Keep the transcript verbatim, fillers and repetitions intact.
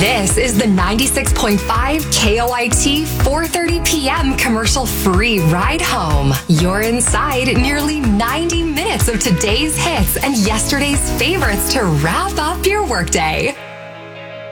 This is the ninety-six point five K O I T four thirty p.m. commercial-free ride home. You're inside nearly ninety minutes of today's hits and yesterday's favorites to wrap up your workday.